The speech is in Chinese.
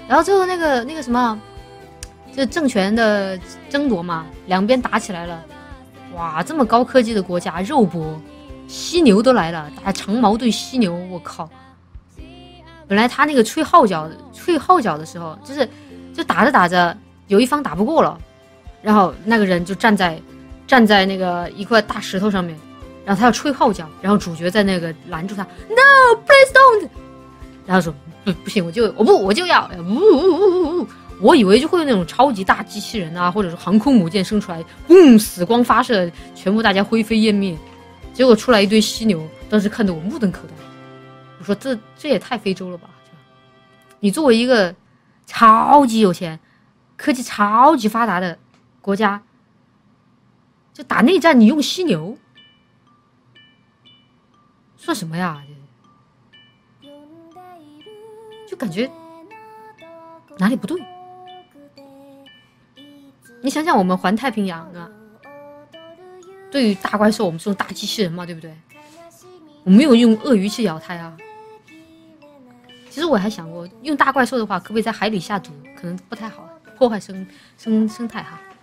然后最后那个什么，这政权的争夺嘛，两边打起来了。哇，这么高科技的国家，肉搏，犀牛都来了，打长矛对犀牛，我靠！本来他那个吹号角的时候，就打着打着，有一方打不过了，然后那个人就站在那个一块大石头上面，然后他要吹号角，然后主角在那个拦住他 ，No please don't， 然后说不行，我就要，我以为就会有那种超级大机器人啊，或者是航空母舰生出来，死光发射，全部大家灰飞烟灭。结果出来一堆犀牛，当时看得我目瞪口呆。我说这也太非洲了吧！你作为一个超级有钱、科技超级发达的国家，就打内战你用犀牛，算什么呀？就感觉哪里不对。你想想，我们环太平洋啊，对于大怪兽，我们是用大机器人嘛，对不对？我们没有用鳄鱼去咬它呀。其实我还想过，用大怪兽的话，可不可以在海里下毒？可能不太好，破坏生态哈。